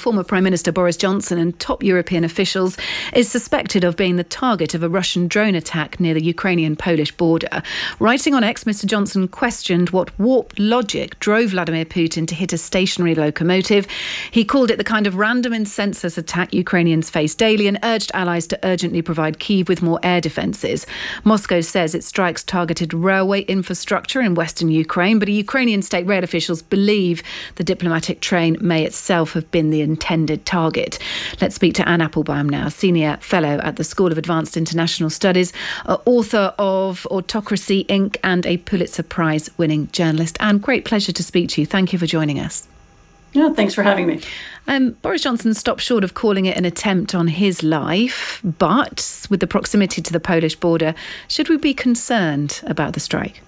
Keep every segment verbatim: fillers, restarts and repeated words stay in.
former Prime Minister Boris Johnson and top European officials, is suspected of being the target of a Russian drone attack near the Ukrainian-Polish border. Writing on X, Mr Johnson questioned what warped logic drove Vladimir Putin to hit a stationary locomotive. He called it the kind of random and senseless attack Ukrainians face daily and urged allies to urgently provide Kyiv with more air defences. Moscow says its strikes targeted railway infrastructure in western Ukraine, but Ukrainian state rail officials believe the diplomatic train may itself have been the intended target. Let's speak to Anne Applebaum now, Senior Fellow at the School of Advanced International Studies, uh, author of Autocracy, Incorporated and a Pulitzer Prize-winning journalist. Anne, great pleasure to speak to you. Thank you for joining us. Yeah, thanks for having me. Um, Boris Johnson stopped short of calling it an attempt on his life, but with the proximity to the Polish border, should we be concerned about the strike?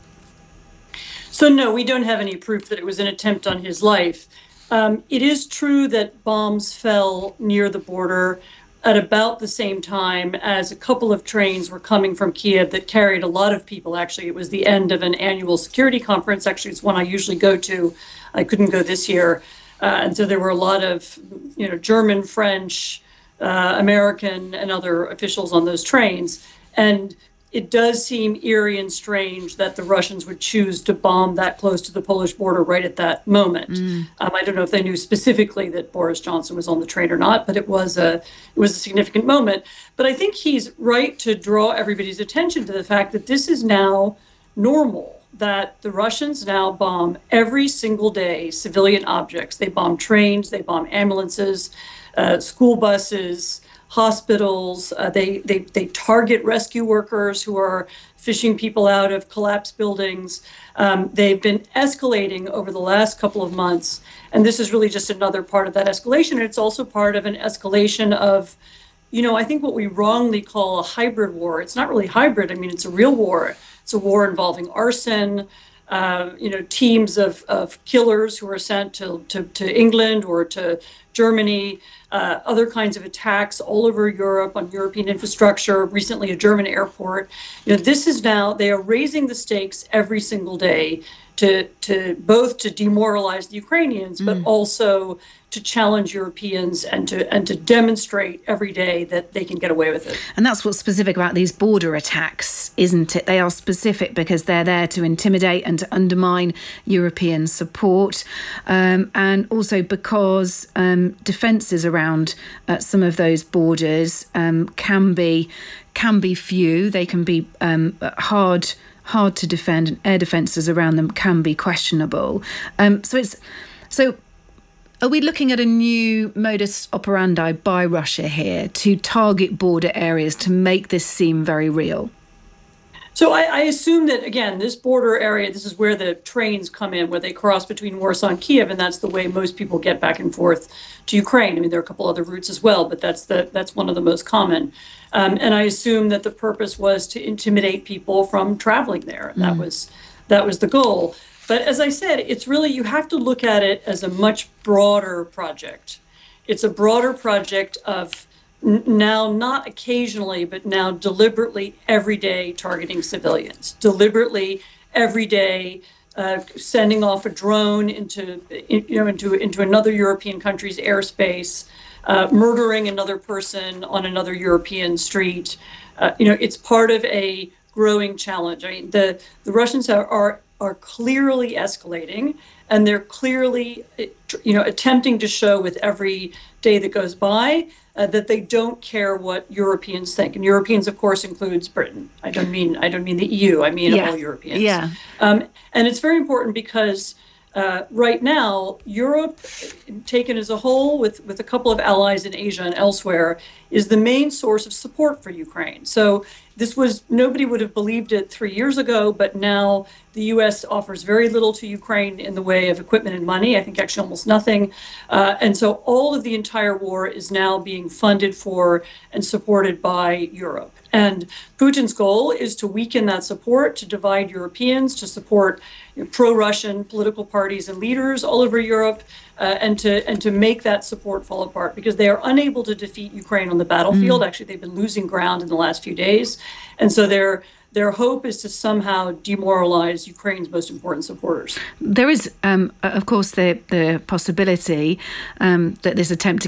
So no, we don't have any proof that it was an attempt on his life. Um, it is true that bombs fell near the border at about the same time as a couple of trains were coming from Kyiv that carried a lot of people. Actually, it was the end of an annual security conference. Actually, it's one I usually go to. I couldn't go this year. Uh, and so there were a lot of, you know, German, French, uh, American, and other officials on those trains. And it does seem eerie and strange that the Russians would choose to bomb that close to the Polish border right at that moment. Mm. Um, I don't know if they knew specifically that Boris Johnson was on the train or not, but it was a it was a significant moment. But I think he's right to draw everybody's attention to the fact that this is now normal, that the Russians now bomb every single day civilian objects. They bomb trains, they bomb ambulances, uh, school buses, hospitals. Uh, they, they they target rescue workers who are fishing people out of collapsed buildings. Um, they've been escalating over the last couple of months, and this is really just another part of that escalation. And it's also part of an escalation of, you know, I think what we wrongly call a hybrid war. It's not really hybrid. I mean, it's a real war. It's a war involving arson. Uh, you know, teams of, of killers who are sent to, to, to England or to Germany, uh, other kinds of attacks all over Europe on European infrastructure, recently a German airport. You know, this is now, they are raising the stakes every single day to, to both to demoralize the Ukrainians, but mm. also to challenge Europeans and to and to demonstrate every day that they can get away with it. And that's what's specific about these border attacks, isn't it? They are specific because they're there to intimidate and to undermine European support, um, and also because um, defences around uh, some of those borders um, can be can be few. They can be um, hard hard to defend, and air defences around them can be questionable. Um, so it's so. Are we looking at a new modus operandi by Russia here to target border areas to make this seem very real? So I, I assume that, again, this border area, this is where the trains come in, where they cross between Warsaw and Kyiv, and that's the way most people get back and forth to Ukraine. I mean, there are a couple other routes as well, but that's the that's one of the most common. Um, and I assume that the purpose was to intimidate people from traveling there. Mm. That was that was the goal. But as I said, it's really, you have to look at it as a much broader project. It's a broader project of n- now not occasionally, but now deliberately every day targeting civilians, deliberately every day uh, sending off a drone into, in, you know, into, into another European country's airspace, uh, murdering another person on another European street. Uh, you know, it's part of a growing challenge. I mean, the, the Russians are, are are clearly escalating, and they're clearly, you know, attempting to show with every day that goes by uh, that they don't care what Europeans think. And Europeans, of course, includes Britain. I don't mean I don't mean the E U. I mean yeah. all Europeans. Yeah. Um, and it's very important because uh, right now, Europe, taken as a whole, with with a couple of allies in Asia and elsewhere, is the main source of support for Ukraine. So this was, nobody would have believed it three years ago, but now the U S offers very little to Ukraine in the way of equipment and money, I think actually almost nothing. Uh, and so all of the entire war is now being funded for and supported by Europe. And Putin's goal is to weaken that support, to divide Europeans, to support you know, pro-Russian political parties and leaders all over Europe, uh, and to and to make that support fall apart because they are unable to defeat Ukraine on the battlefield. Mm. Actually, they've been losing ground in the last few days. And so their their hope is to somehow demoralize Ukraine's most important supporters. There is, um, of course, the, the possibility um, that this attempt to